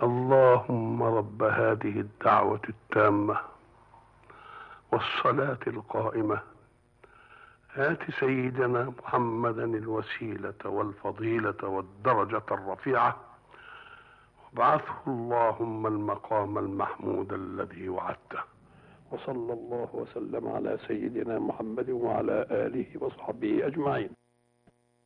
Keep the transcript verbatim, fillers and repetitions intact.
اللهم رب هذه الدعوة التامة والصلاة القائمة آت سيدنا محمدا الوسيلة والفضيلة والدرجة الرفيعة وابعثه اللهم المقام المحمود الذي وعدته. وصلى الله وسلم على سيدنا محمد وعلى آله وصحبه أجمعين.